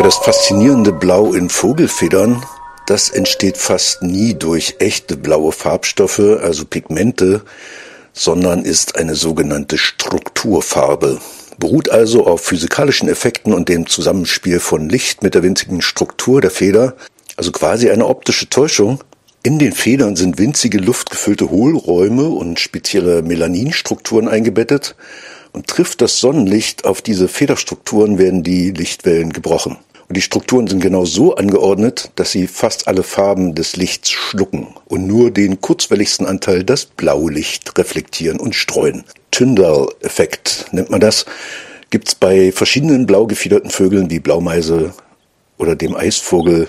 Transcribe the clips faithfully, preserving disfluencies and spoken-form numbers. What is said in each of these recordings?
das faszinierende Blau in Vogelfedern, das entsteht fast nie durch echte blaue Farbstoffe, also Pigmente, sondern ist eine sogenannte Strukturfarbe. Beruht also auf physikalischen Effekten und dem Zusammenspiel von Licht mit der winzigen Struktur der Feder, also quasi eine optische Täuschung. In den Federn sind winzige luftgefüllte Hohlräume und spezielle Melaninstrukturen eingebettet, und trifft das Sonnenlicht auf diese Federstrukturen, werden die Lichtwellen gebrochen. Und die Strukturen sind genau so angeordnet, dass sie fast alle Farben des Lichts schlucken und nur den kurzwelligsten Anteil, das Blaulicht, reflektieren und streuen. Tyndall-Effekt nennt man das. Gibt's bei verschiedenen blau gefiederten Vögeln wie Blaumeise oder dem Eisvogel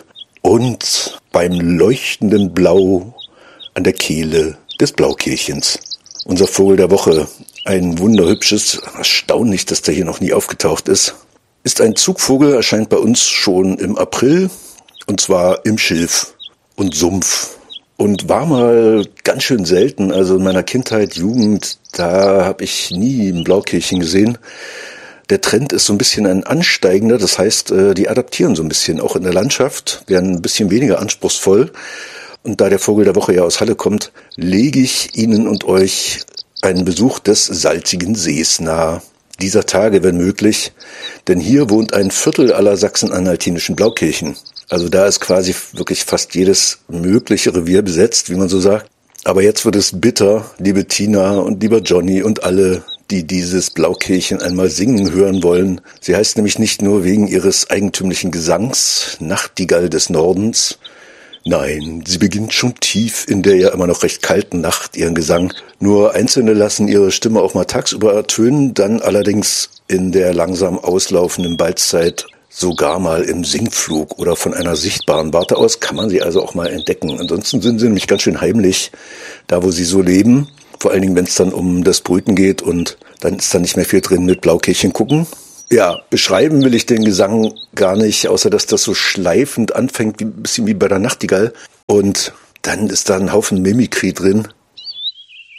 und beim leuchtenden Blau an der Kehle des Blaukehlchens. Unser Vogel der Woche, ein wunderhübsches, erstaunlich, dass der hier noch nie aufgetaucht ist, ist ein Zugvogel, erscheint bei uns schon im April, und zwar im Schilf und Sumpf. Und war mal ganz schön selten, also in meiner Kindheit, Jugend, da habe ich nie ein Blaukehlchen gesehen. Der Trend ist so ein bisschen ein ansteigender, das heißt, die adaptieren so ein bisschen, auch in der Landschaft, werden ein bisschen weniger anspruchsvoll. Und da der Vogel der Woche ja aus Halle kommt, lege ich Ihnen und euch einen Besuch des salzigen Sees nahe. Dieser Tage, wenn möglich, denn hier wohnt ein Viertel aller sachsen-anhaltinischen Blaukehlchen. Also da ist quasi wirklich fast jedes mögliche Revier besetzt, wie man so sagt. Aber jetzt wird es bitter, liebe Tina und lieber Johnny und alle, die dieses Blaukehlchen einmal singen hören wollen. Sie heißt nämlich nicht nur wegen ihres eigentümlichen Gesangs, Nachtigall des Nordens. Nein, sie beginnt schon tief in der ja immer noch recht kalten Nacht ihren Gesang. Nur Einzelne lassen ihre Stimme auch mal tagsüber ertönen, dann allerdings in der langsam auslaufenden Balzzeit sogar mal im Singflug oder von einer sichtbaren Warte aus kann man sie also auch mal entdecken. Ansonsten sind sie nämlich ganz schön heimlich, da wo sie so leben. Vor allen Dingen, wenn es dann um das Brüten geht und dann ist da nicht mehr viel drin mit Blaukehlchen gucken. Ja, beschreiben will ich den Gesang gar nicht, außer dass das so schleifend anfängt, wie, ein bisschen wie bei der Nachtigall. Und dann ist da ein Haufen Mimikry drin.